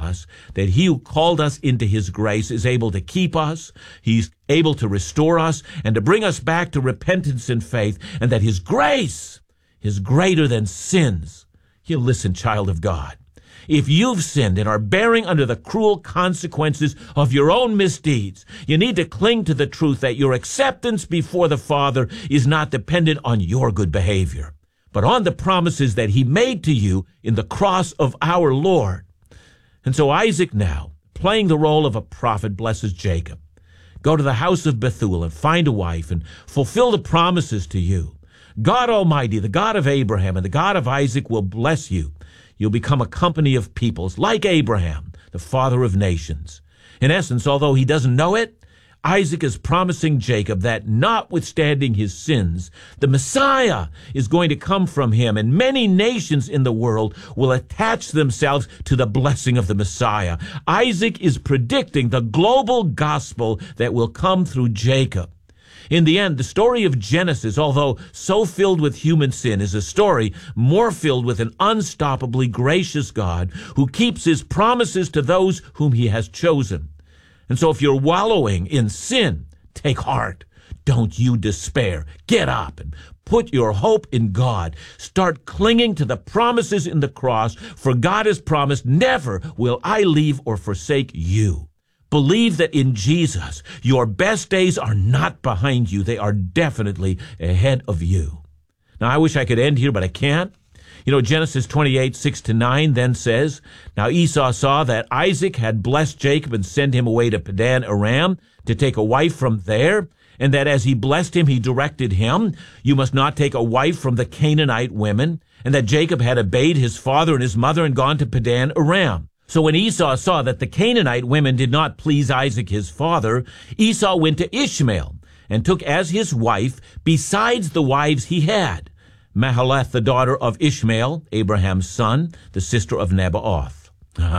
us that he who called us into his grace is able to keep us, he's able to restore us, and to bring us back to repentance and faith, and that his grace is greater than sins. You listen, child of God. If you've sinned and are bearing under the cruel consequences of your own misdeeds, you need to cling to the truth that your acceptance before the Father is not dependent on your good behavior, but on the promises that he made to you in the cross of our Lord. And so Isaac now, playing the role of a prophet, blesses Jacob. Go to the house of Bethuel and find a wife and fulfill the promises to you. God Almighty, the God of Abraham and the God of Isaac, will bless you. You'll become a company of peoples like Abraham, the father of nations. In essence, although he doesn't know it, Isaac is promising Jacob that notwithstanding his sins, the Messiah is going to come from him, and many nations in the world will attach themselves to the blessing of the Messiah. Isaac is predicting the global gospel that will come through Jacob. In the end, the story of Genesis, although so filled with human sin, is a story more filled with an unstoppably gracious God who keeps his promises to those whom he has chosen. And so if you're wallowing in sin, take heart. Don't you despair. Get up and put your hope in God. Start clinging to the promises in the cross, for God has promised, never will I leave or forsake you. Believe that in Jesus, your best days are not behind you. They are definitely ahead of you. Now, I wish I could end here, but I can't. Genesis 28, 6-9 then says, Now Esau saw that Isaac had blessed Jacob and sent him away to Padan Aram to take a wife from there, and that as he blessed him, he directed him, You must not take a wife from the Canaanite women, and that Jacob had obeyed his father and his mother and gone to Padan Aram. So when Esau saw that the Canaanite women did not please Isaac his father, Esau went to Ishmael and took as his wife, besides the wives he had, Mahalath, the daughter of Ishmael, Abraham's son, the sister of Nabaoth.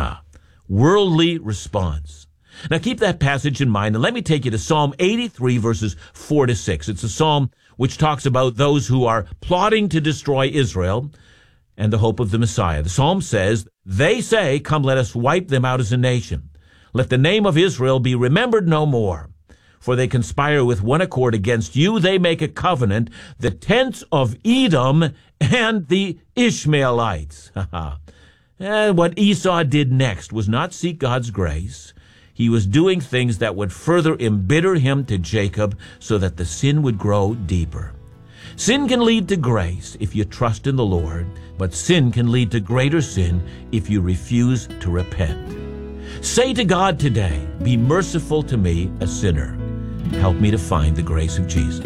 Worldly response. Now keep that passage in mind, and let me take you to Psalm 83, verses 4-6. It's a psalm which talks about those who are plotting to destroy Israel and the hope of the Messiah. The psalm says, They say, Come, let us wipe them out as a nation. Let the name of Israel be remembered no more. For they conspire with one accord against you. They make a covenant, the tents of Edom and the Ishmaelites. And what Esau did next was not seek God's grace. He was doing things that would further embitter him to Jacob so that the sin would grow deeper. Sin can lead to grace if you trust in the Lord, but sin can lead to greater sin if you refuse to repent. Say to God today, Be merciful to me, a sinner. Help me to find the grace of Jesus.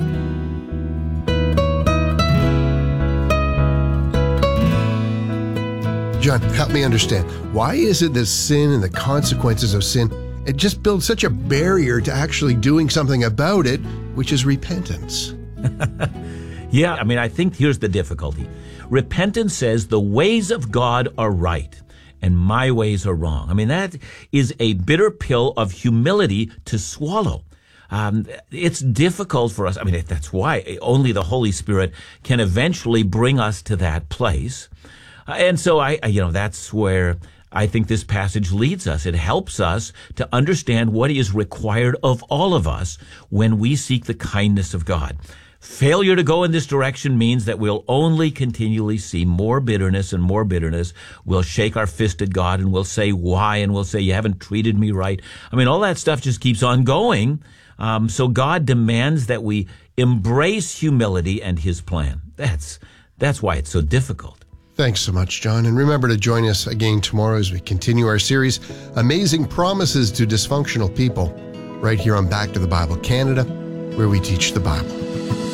John, help me understand. Why is it that sin and the consequences of sin, it just builds such a barrier to actually doing something about it, which is repentance? Yeah, I think here's the difficulty. Repentance says the ways of God are right and my ways are wrong. That is a bitter pill of humility to swallow. It's difficult for us. That's why only the Holy Spirit can eventually bring us to that place. And so that's where I think this passage leads us. It helps us to understand what is required of all of us when we seek the kindness of God. Failure to go in this direction means that we'll only continually see more bitterness and more bitterness. We'll shake our fist at God and we'll say, why? And we'll say, you haven't treated me right. All that stuff just keeps on going. So God demands that we embrace humility and his plan. That's why it's so difficult. Thanks so much, John. And remember to join us again tomorrow as we continue our series, Amazing Promises to Dysfunctional People, right here on Back to the Bible Canada, where we teach the Bible.